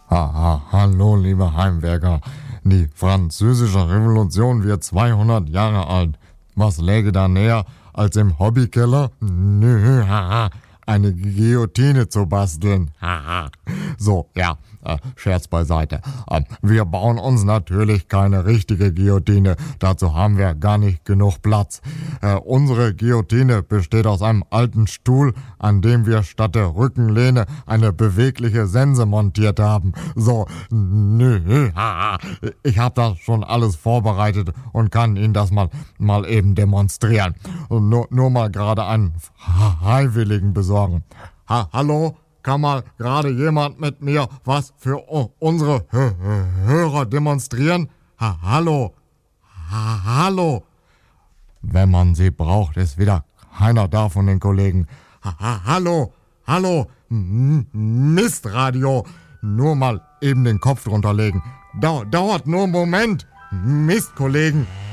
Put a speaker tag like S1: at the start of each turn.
S1: Hallo, liebe Heimwerker. Die französische Revolution wird 200 Jahre alt. Was läge da näher, als im Hobbykeller? Nö, eine Guillotine zu basteln. So, ja, Scherz beiseite. Wir bauen uns natürlich keine richtige Guillotine. Dazu haben wir gar nicht genug Platz. Unsere Guillotine besteht aus einem alten Stuhl, an dem wir statt der Rückenlehne eine bewegliche Sense montiert haben. So, nö, ich habe das schon alles vorbereitet und kann Ihnen das mal eben demonstrieren. Nur mal gerade einen Freiwilligen besorgen. Hallo? Kann mal gerade jemand mit mir was für unsere Hörer demonstrieren? Hallo? Hallo? Wenn man sie braucht, ist wieder keiner da von den Kollegen. Hallo? Hallo? Mistradio. Nur mal eben den Kopf drunter legen. Dauert nur einen Moment. Mist, Kollegen.